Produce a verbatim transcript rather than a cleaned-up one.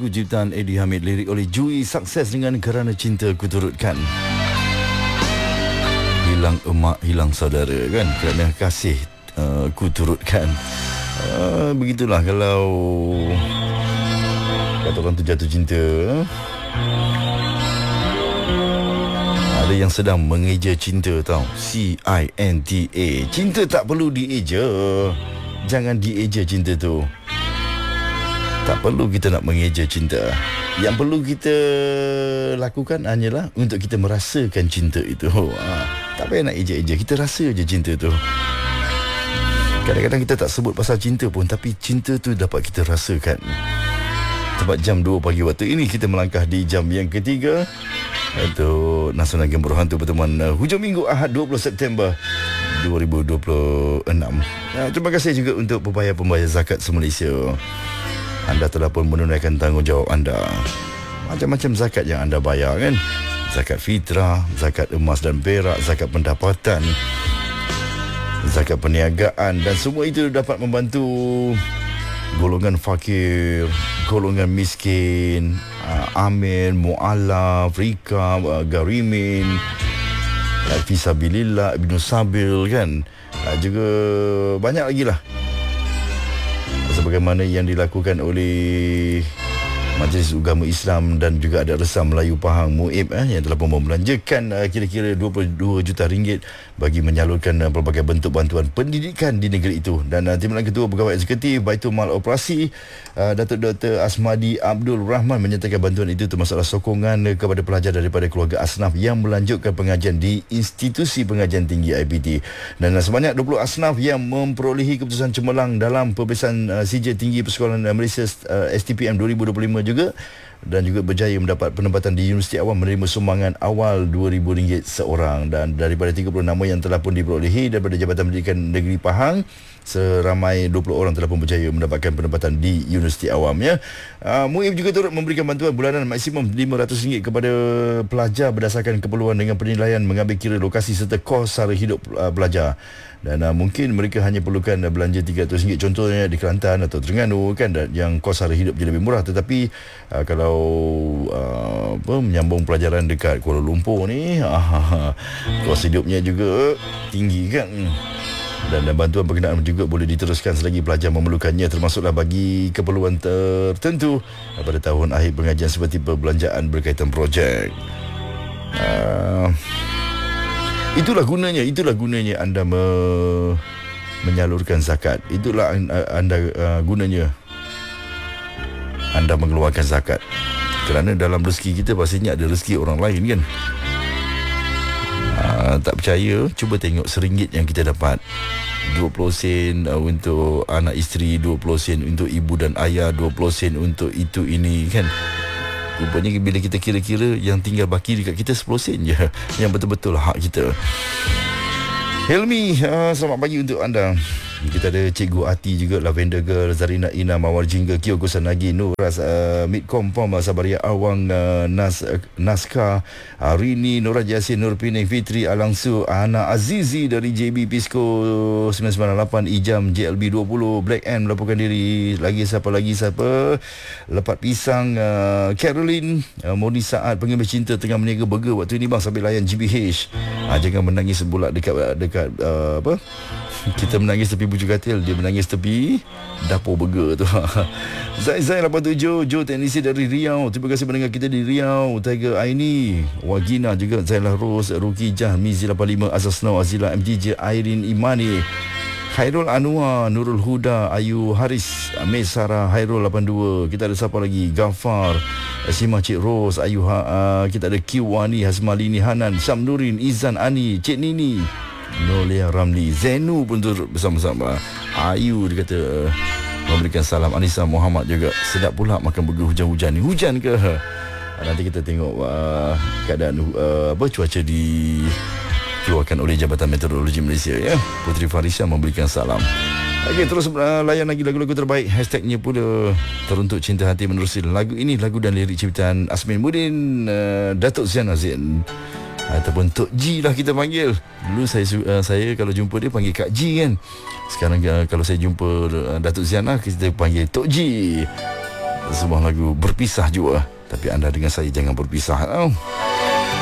lagu ciptaan Eddie Hamid, lirik oleh Jui, sukses dengan Kerana Cinta Kuturutkan. Hilang emak, hilang saudara kan, kerana kasih uh, kuturutkan. Uh, begitulah kalau kata orang tu jatuh cinta. Ada yang sedang mengeja cinta tau. C I N T A. Cinta tak perlu dieja. Jangan dieja cinta tu. Tak perlu kita nak mengeja cinta. Yang perlu kita lakukan hanyalah untuk kita merasakan cinta itu. ha, Tak payah nak eja-eja. Kita rasa je cinta tu. Kadang-kadang kita tak sebut pasal cinta pun, tapi cinta tu dapat kita rasakan. Tepat jam dua pagi waktu ini, kita melangkah di jam yang ketiga untuk Nasional Game Buruh Hantu pertemuan uh, hujung minggu Ahad dua puluh September dua ribu dua puluh enam. uh, Terima kasih juga untuk pembayar-pembayar zakat se-Malaysia. Anda telah pun menunaikan tanggungjawab anda. Macam-macam zakat yang anda bayar kan. Zakat fitrah, zakat emas dan perak, zakat pendapatan, zakat perniagaan, dan semua itu dapat membantu golongan fakir, golongan miskin, uh, amin, mu'alaf, rikab, uh, garimin, uh, fisabilillah, ibnu sabil kan. Uh, juga banyak lagi lah. Sebagaimana yang dilakukan oleh Majlis Agama Islam dan juga ada Resam Melayu Pahang M U I P eh, yang telah pun membelanjakan uh, kira-kira dua puluh dua juta ringgit bagi menyalurkan uh, pelbagai bentuk bantuan pendidikan di negeri itu. Dan uh, Timbalan Ketua Pegawai Eksekutif Baitul Mal Operasi uh, Datuk Doktor Asmadi Abdul Rahman menyatakan bantuan itu termasuklah sokongan uh, kepada pelajar daripada keluarga asnaf yang melanjutkan pengajian di Institusi Pengajian Tinggi I P T. Dan uh, sebanyak dua puluh asnaf yang memperolehi keputusan cemerlang dalam pemeriksaan uh, C J Tinggi Persekolahan uh, Malaysia uh, S T P M dua ribu dua puluh lima juga, dan juga berjaya mendapat penempatan di Universiti Awam menerima sumbangan awal dua ribu ringgit seorang. Dan daripada tiga puluh nama yang telah pun diperolehi daripada Jabatan Pendidikan Negeri Pahang, seramai dua puluh orang telah pun berjaya mendapatkan penempatan di Universiti Awam ya. Uh, M U I P juga turut memberikan bantuan bulanan maksimum lima ratus ringgit kepada pelajar berdasarkan keperluan dengan penilaian mengambil kira lokasi serta kos sara hidup uh, pelajar. Dan uh, mungkin mereka hanya perlukan uh, belanja tiga ratus ringgit contohnya di Kelantan atau Terengganu kan, dan yang kos sara hidup je lebih murah. Tetapi uh, kalau uh, apa, menyambung pelajaran dekat Kuala Lumpur ni, uh, kos hidupnya juga tinggi kan. Dan, dan bantuan berkenaan juga boleh diteruskan selagi pelajar memerlukannya, termasuklah bagi keperluan tertentu pada tahun akhir pengajian seperti perbelanjaan berkaitan projek. Uh, itulah gunanya, itulah gunanya anda me, menyalurkan zakat. Itulah anda uh, gunanya anda mengeluarkan zakat. Kerana dalam rezeki kita pastinya ada rezeki orang lain kan. Uh, tak percaya, cuba tengok seringgit yang kita dapat, dua puluh sen uh, untuk anak isteri, dua puluh sen untuk ibu dan ayah, dua puluh sen untuk itu ini kan. Rupanya bila kita kira-kira, yang tinggal baki dekat kita sepuluh sen je, yang betul-betul hak kita. Helmi, uh, selamat pagi untuk anda. Kita ada Cikgu Ati juga, Lavender Girl, Zarina Ina, Mawar Jingga, Kio Kusanagi, Nuras, uh, Midkom Pom, Sabaria Awang, uh, Nas, uh, Naskah, uh, Rini, Nuraj Yasin, Nur Pining, Fitri, Alangsu, Ana Azizi dari J B Pisco sembilan sembilan lapan, Ijam, J L B dua puluh, Black M melaporkan diri. Lagi siapa lagi siapa? Lepat Pisang, uh, Caroline, uh, Moni Saad, pengemis cinta tengah meniaga burger waktu ini bang sambil layan G B H. Uh, jangan menangis sebulat dekat dekat uh, apa? Kita menangis tepi bujuk katil, dia menangis tepi dapur burger tu. Zai Zai lapan tujuh, Jo teknisi dari Riau, terima kasih mendengar kita di Riau. Tiger Aini, Wagina juga, Zailah Rose, Ruki Jah, Mizi lapan lima, Azaz Snow, Azila M D J, Airin Imani, Khairul Anwar, Nurul Huda, Ayu Haris, Mesara, Hairul lapan dua. Kita ada siapa lagi? Gafar, Simah Cik Rose, Ayu ha, uh, kita ada Kiwani, Hasmalini, Hanan, Syamnurin, Izan, Ani, Cik Nini, Nolia Ramli, Zenu pun turut bersama-sama. Ayu dia kata memberikan salam. Anissa Muhammad juga, sedap pula makan burger hujan-hujan ni. Hujan ke? Nanti kita tengok uh, keadaan uh, apa cuaca di keluarkan oleh Jabatan Meteorologi Malaysia ya. Putri Farisha memberikan salam. Okey, terus uh, layan lagi lagu-lagu terbaik. Hashtagnya pula teruntuk cinta hati menerusi. Lagu ini lagu dan lirik ciptaan Asmin Mudin, uh, Datuk Ziana Zain ataupun Tok G lah kita panggil. Dulu saya uh, saya kalau jumpa dia panggil Kak G kan. Sekarang uh, kalau saya jumpa uh, Datuk Ziana, kita panggil Tok G. sebuah lagu berpisah juga. Tapi anda dengan saya jangan berpisah. Oh.